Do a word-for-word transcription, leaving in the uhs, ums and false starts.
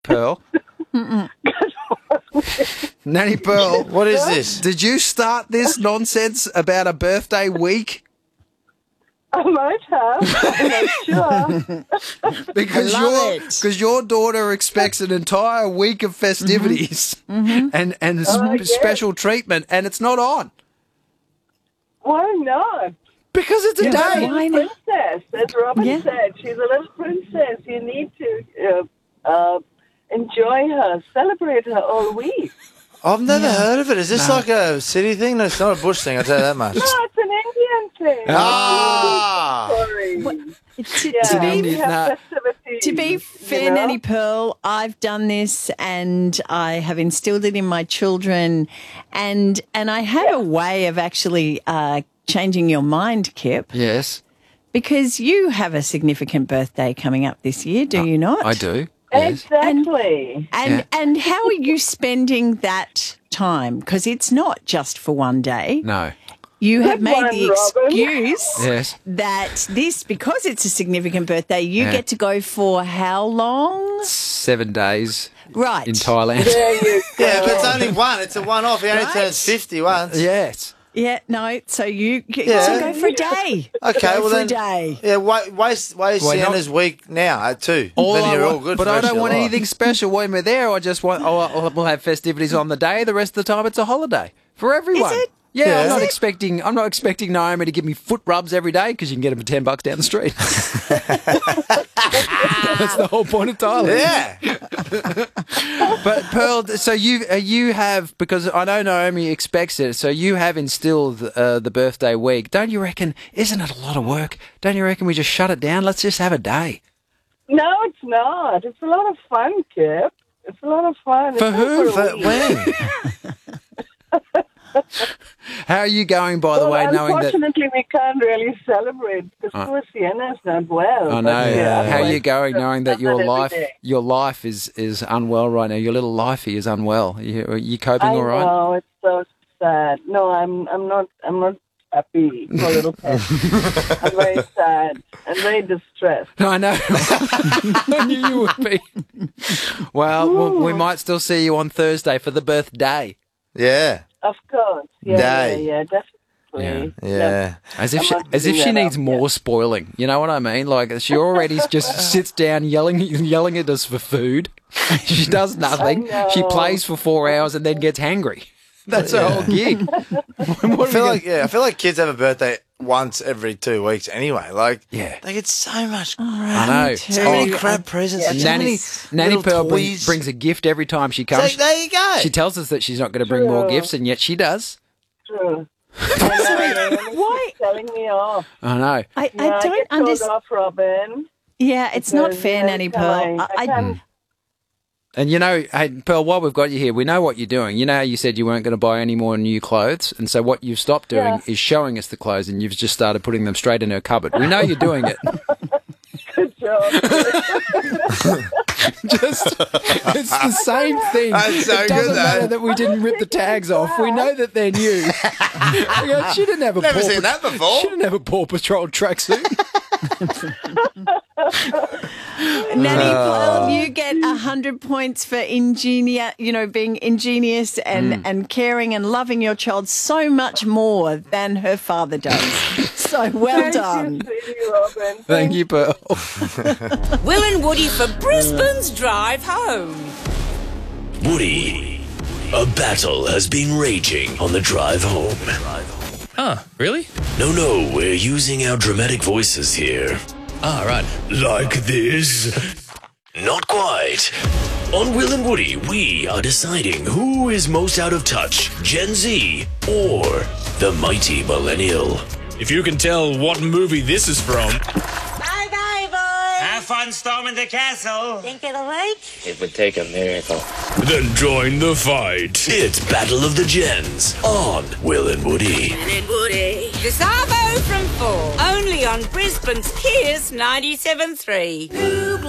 Pearl. Nanny Pearl, what is this? Did you start this nonsense about a birthday week? I might have. I'm not sure. Because your because your daughter expects an entire week of festivities Mm-hmm. and and Oh, s- yes. special treatment, and it's not on Why not? because it's a She's a day. little princess, as Robin Yeah. said. She's a little princess. You need to uh, uh, enjoy her, celebrate her all week. I've never heard of it. Is this like a city thing? No, it's not a bush thing, I'll tell you that much. No, it's an Indian thing. Ah! Sorry. To, Yeah, to be, we have no. festivities, to be fair, you know? Nanny Pearl, I've done this and I have instilled it in my children, and and I have a way of actually uh, changing your mind, Kip, Yes, because you have a significant birthday coming up this year, do you not? I do. Yes. Exactly. And Yeah. and how are you spending that time? Because it's not just for one day. No. You have Good made one, the Robin. excuse Yes. that this, because it's a significant birthday, you Yeah. get to go for how long? Seven days Right. in Thailand. There you go. Yeah, but it's only one. It's a one-off. He only Right. turns fifty once. Yes. Yeah, no. So you get Yeah. to go for a day. Okay, go well for then. a day. Yeah, waste waste waste Well, Sienna's week now at two. then I you're want- all good. but for I the rest don't of want your life. anything special when we're there. I just want, oh, I'll- we'll have festivities on the day. The rest of the time, it's a holiday for everyone. Is it? Yeah, Yeah. I'm not Is it? expecting. I'm not expecting Naomi to give me foot rubs every day because you can get them for ten bucks down the street. That's the whole point of Thailand. Yeah. But Pearl, so you uh, you have, because I know Naomi expects it, so you have instilled uh, the birthday week. Don't you reckon? Isn't it a lot of work? Don't you reckon we just shut it down? Let's just have a day. No, it's not. It's a lot of fun, Kip. It's a lot of fun. For It's who? not For a week. when? How are you going, by the Well, way, knowing that? unfortunately, we can't really celebrate because Uh, poor Sienna's not well. I know. but, yeah, How are you like, going, knowing that done your every life, day. your life is, is unwell right now? Your little lifey is unwell. You, are you coping I all right? know, it's so sad. No, I'm. I'm not. I'm not happy. Poor little pet. I'm very sad and very distressed. I know. I knew you would be. Well, we we might still see you on Thursday for the birthday. Yeah. Of course. Yeah. Day. Yeah. Yeah. Definitely. Yeah. As if I she, must as if bring she that needs up, more yeah. spoiling. You know what I mean? Like she already just sits down yelling, yelling at us for food. She does nothing. I She know. plays for four hours and then gets hangry. That's her whole gig. What I are we feel gonna- like yeah, I feel like kids have a birthday once every two weeks anyway. Like Yeah. they get so much crap. I know. So many crap presents. And so Nanny, many Nanny little Pearl bring, toys. brings a gift every time she So comes. there you go. She tells us that she's not going to bring more True. gifts, and yet she does. True. Why telling me off? I, I know. I Yeah, I don't get told understand. off, Robin. Yeah, it's not because, fair, you know, Nanny every Pearl. time I, I, I, can't- And you know, hey, Pearl, while we've got you here, we know what you're doing. You know how you said you weren't going to buy any more new clothes, and so what you've stopped doing Yeah. is showing us the clothes, and you've just started putting them straight in her cupboard. We know you're doing it. Good job. Just, it's the same thing. That's so it doesn't good, though. matter that we didn't rip the tags off. We know that they're new. We go, she didn't have a Never Paw seen Pat- that before. She didn't have a Paw Patrol tracksuit. Nanny Uh. Pearl, you get a hundred points for ingenia, you know, being ingenious and, Mm. and caring and loving your child so much more than her father does. So well Thank done. you, sweetie Robin. Thank you, Pearl. Will and Woody for Brisbane's drive home. Woody, a battle has been raging on the drive home. Ah, really? No, no, we're using our dramatic voices here. Ah, right. Like this? Not quite. On Will and Woody, we are deciding who is most out of touch, Gen Z or the mighty millennial. If you can tell what movie this is from. Bye bye, boys. Have fun storming the castle. Think it'll work? It would take a miracle. Then join the fight. It's Battle of the Gens on Will and Woody. Will and Woody. Gustavo from four. Only on Brisbane's Kiss ninety-seven point three.